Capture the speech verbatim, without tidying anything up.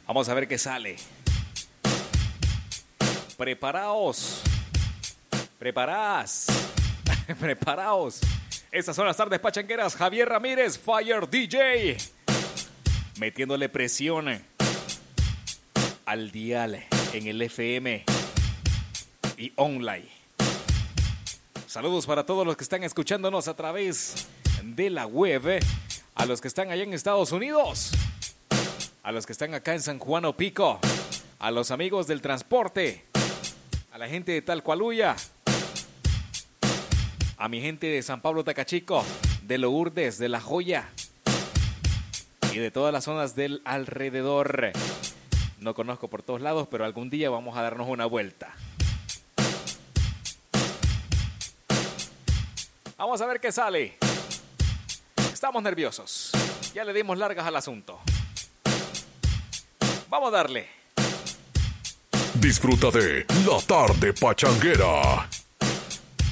Vamos a ver qué sale. Preparaos. Preparaos. Preparaos. Estas son las tardes pachangueras. Javier Ramírez, Fire D J. Metiéndole presión al dial en el F M y online. Saludos para todos los que están escuchándonos a través de la web. A los que están allá en Estados Unidos. A los que están acá en San Juan Opico. A los amigos del transporte. A la gente de Talcualuya. A mi gente de San Pablo Tacachico. De Lourdes, de La Joya. Y de todas las zonas del alrededor. No conozco por todos lados, pero algún día vamos a darnos una vuelta. Vamos a ver qué sale. Estamos nerviosos. Ya le dimos largas al asunto. Vamos a darle. Disfruta de La Tarde Pachanguera.